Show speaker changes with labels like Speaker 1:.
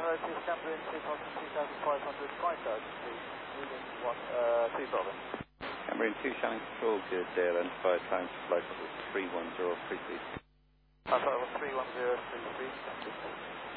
Speaker 1: Rotis, Cambrian 2500, flight urgency, moving 2 Bravo.
Speaker 2: Cambrian 2, Shannon Control, good day, identified time to flight level 31033.
Speaker 1: Level 31033.